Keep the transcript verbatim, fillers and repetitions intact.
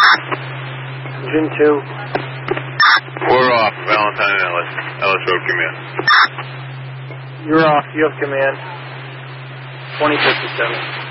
Engine two. We're off, Valentine Ellis. Ellis Road Command. You're off, you have command. twenty fifty-seven.